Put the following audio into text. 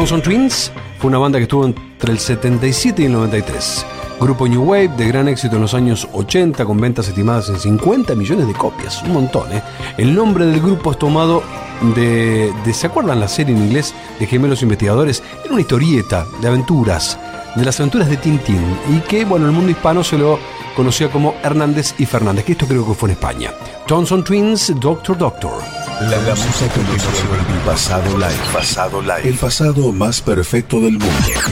Johnson Twins fue una banda que estuvo entre el 77 y el 93. Grupo New Wave de gran éxito en los años 80 con ventas estimadas en 50 millones de copias, un montón, ¿eh? El nombre del grupo es tomado de ¿se acuerdan la serie en inglés de Gemelos Investigadores? Era una historieta de aventuras, de las aventuras de Tintín, y que, bueno, el mundo hispano se lo conocía como Hernández y Fernández, que esto creo que fue en España. Johnson Twins, Doctor Doctor. La música que nos lleva al pasado live. El pasado más perfecto del mundo.